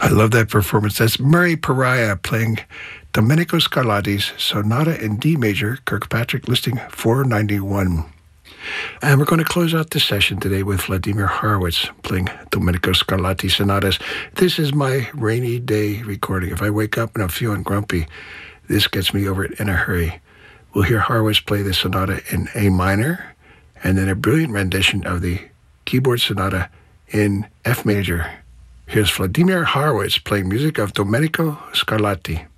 I love that performance. That's Murray Pariah playing Domenico Scarlatti's Sonata in D major, Kirkpatrick listing 491. And we're going to close out this session today with Vladimir Horowitz playing Domenico Scarlatti sonatas. This is my rainy day recording. If I wake up and I'm feeling grumpy, this gets me over it in a hurry. We'll hear Horowitz play the sonata in A minor, and then a brilliant rendition of the keyboard sonata in F major. Here's Vladimir Horowitz playing music of Domenico Scarlatti.